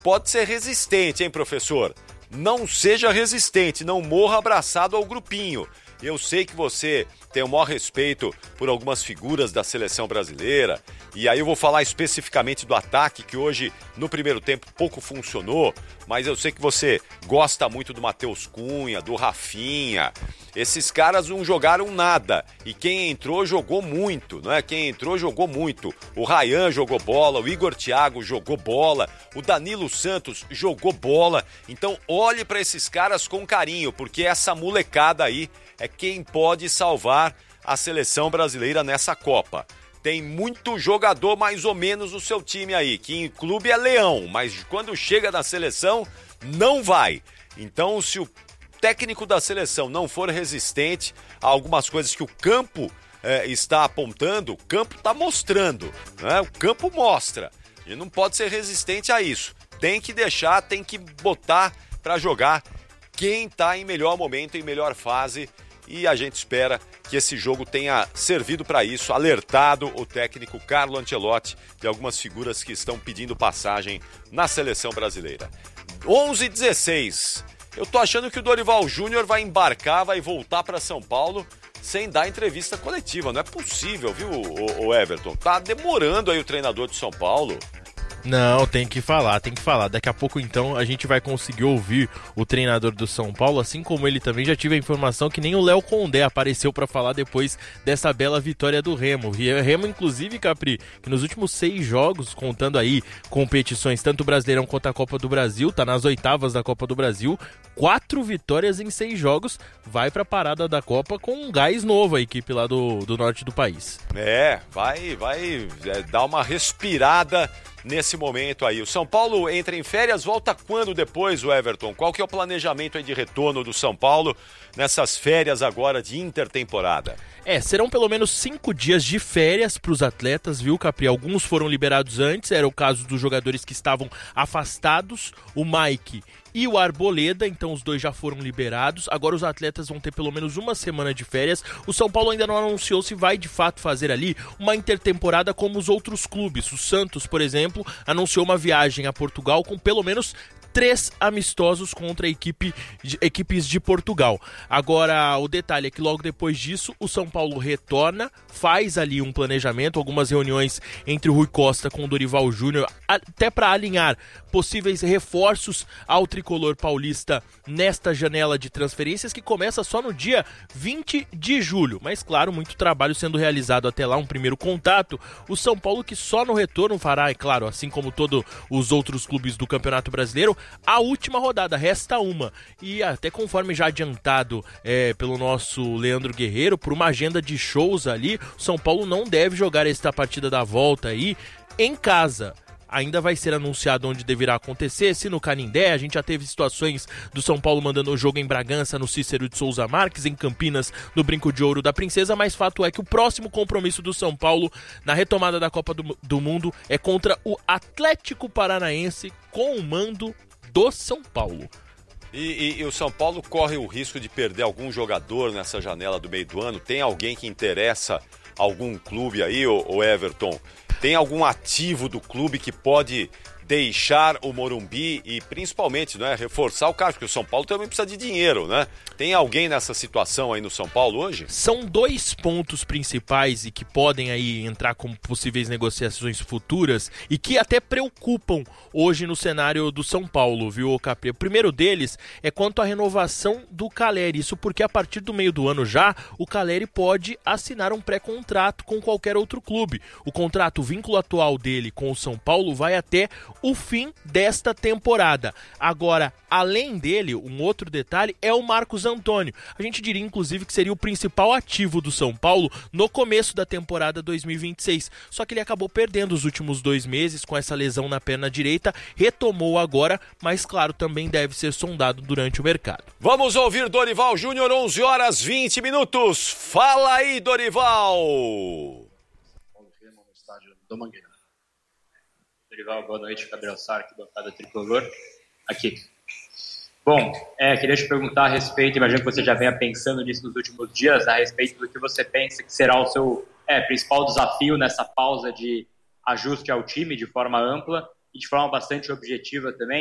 pode ser resistente, hein, professor? Não seja resistente, não morra abraçado ao grupinho. Eu sei que você tem o maior respeito por algumas figuras da seleção brasileira, e aí eu vou falar especificamente do ataque, que hoje, no primeiro tempo, pouco funcionou, mas eu sei que você gosta muito do Matheus Cunha, do Rafinha. Esses caras não jogaram nada, e quem entrou jogou muito, não é? Quem entrou jogou muito. O Ryan jogou bola, o Igor Thiago jogou bola, o Danilo Santos jogou bola. Então olhe para esses caras com carinho, porque essa molecada aí é quem pode salvar a seleção brasileira nessa Copa. Tem muito jogador mais ou menos no seu time aí, que em clube é leão, mas quando chega na seleção, não vai. Então, se o técnico da seleção não for resistente a algumas coisas que o campo está apontando, o campo está mostrando, né? O campo mostra. E não pode ser resistente a isso. Tem que deixar, tem que botar para jogar quem está em melhor momento, em melhor fase. E a gente espera que esse jogo tenha servido para isso, alertado o técnico Carlo Ancelotti de algumas figuras que estão pedindo passagem na seleção brasileira. 11h16. Eu tô achando que o Dorival Júnior vai embarcar, vai voltar para São Paulo sem dar entrevista coletiva. Não é possível, viu, o Everton? Tá demorando aí o treinador de São Paulo. Não, tem que falar. Daqui a pouco, então, a gente vai conseguir ouvir o treinador do São Paulo, assim como ele também já tive a informação que nem o Léo Condé apareceu para falar depois dessa bela vitória do Remo. Remo, inclusive, Capri, que nos últimos 6 jogos, contando aí competições, tanto o Brasileirão quanto a Copa do Brasil, tá nas oitavas da Copa do Brasil, 4 vitórias em 6 jogos, vai pra parada da Copa com um gás novo a equipe lá do norte do país. Vai dar uma respirada nesse momento aí. O São Paulo entra em férias, volta quando depois, o Everton? Qual que é o planejamento aí de retorno do São Paulo nessas férias agora de intertemporada? Serão pelo menos 5 dias de férias para os atletas, viu, Capri? Alguns foram liberados antes, era o caso dos jogadores que estavam afastados, o Mike e o Arboleda, então os dois já foram liberados. Agora os atletas vão ter pelo menos uma semana de férias. O São Paulo ainda não anunciou se vai de fato fazer ali uma intertemporada como os outros clubes. O Santos, por exemplo, anunciou uma viagem a Portugal com pelo menos 3 amistosos contra equipes de Portugal. Agora, o detalhe é que logo depois disso, o São Paulo retorna, faz ali um planejamento, algumas reuniões entre o Rui Costa com o Dorival Júnior, até para alinhar possíveis reforços ao tricolor paulista nesta janela de transferências que começa só no dia 20 de julho. Mas, claro, muito trabalho sendo realizado até lá, um primeiro contato. O São Paulo que só no retorno fará, é claro, assim como todos os outros clubes do Campeonato Brasileiro, a última rodada, resta uma. E até conforme já adiantado pelo nosso Leandro Guerreiro, por uma agenda de shows ali, o São Paulo não deve jogar esta partida da volta aí em casa. Ainda vai ser anunciado onde deverá acontecer, se no Canindé. A gente já teve situações do São Paulo mandando o jogo em Bragança, no Cícero de Souza Marques, em Campinas, no Brinco de Ouro da Princesa, mas fato é que o próximo compromisso do São Paulo na retomada da Copa do Mundo é contra o Atlético Paranaense, com o mando do São Paulo. E o São Paulo corre o risco de perder algum jogador nessa janela do meio do ano? Tem alguém que interessa algum clube aí, o Everton? Tem algum ativo do clube que pode deixar o Morumbi e principalmente, né, reforçar o cara, porque o São Paulo também precisa de dinheiro, né? Tem alguém nessa situação aí no São Paulo hoje? São 2 pontos principais e que podem aí entrar como possíveis negociações futuras e que até preocupam hoje no cenário do São Paulo, viu, Capri? O primeiro deles é quanto à renovação do Caleri. Isso porque a partir do meio do ano já, o Caleri pode assinar um pré-contrato com qualquer outro clube. O contrato, o vínculo atual dele com o São Paulo vai até o fim desta temporada. Agora, além dele, um outro detalhe é o Marcos Antônio. A gente diria, inclusive, que seria o principal ativo do São Paulo no começo da temporada 2026. Só que ele acabou perdendo os últimos 2 meses com essa lesão na perna direita, retomou agora, mas claro, também deve ser sondado durante o mercado. Vamos ouvir Dorival Júnior, 11h20. Fala aí, Dorival! No estádio do Mangueira. Dorival, boa noite, Gabriel Sarque, bancada tricolor, aqui. Bom, queria te perguntar a respeito, imagino que você já venha pensando nisso nos últimos dias, a respeito do que você pensa que será o seu principal desafio nessa pausa de ajuste ao time de forma ampla, e de forma bastante objetiva também.